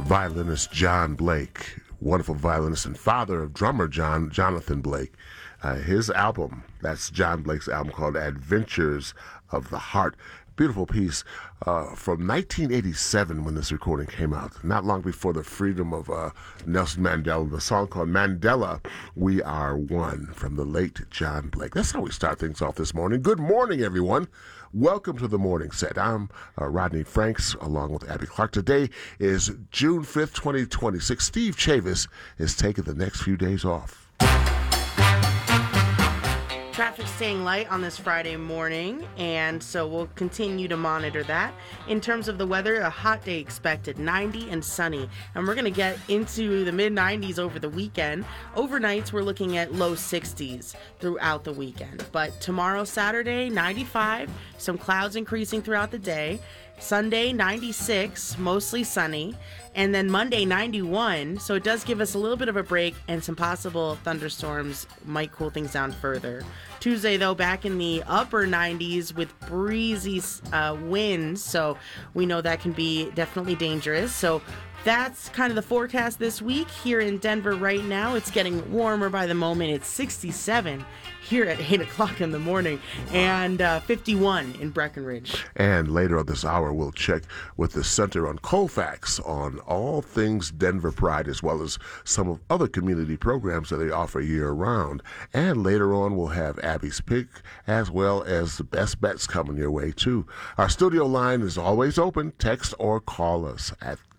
violinist John Blake, wonderful violinist and father of drummer Jonathan Blake. His album, that's John Blake's album called Adventures of the Heart. Beautiful piece from 1987 when this recording came out, not long before the freedom of Nelson Mandela. The song called Mandela, We Are One, from the late John Blake. That's how we start things off this morning. Good morning, everyone. Welcome to the Morning Set. I'm Rodney Franks, along with Abby Clark. Today is June 5th, 2026. Steve Chavis is taking the next few days off. Traffic staying light on this Friday morning, and so we'll continue to monitor that. In terms of the weather, a hot day expected, 90 and sunny, and we're going to get into the mid-90s over the weekend. Overnights, we're looking at low 60s throughout the weekend, but tomorrow, Saturday, 95, some clouds increasing throughout the day. Sunday, 96, mostly sunny. And then Monday, 91. So it does give us a little bit of a break, and some possible thunderstorms might cool things down further. Tuesday, though, back in the upper 90s with breezy winds. So we know that can be definitely dangerous. So that's kind of the forecast this week. Here in Denver right now, it's getting warmer by the moment. It's 67 here at 8 o'clock in the morning, and 51 in Breckenridge. And later on this hour, we'll check with the Center on Colfax on all things Denver Pride, as well as some of other community programs that they offer year-round. And later on, we'll have Abby's Pick, as well as the best bets coming your way, too. Our studio line is always open. Text or call us at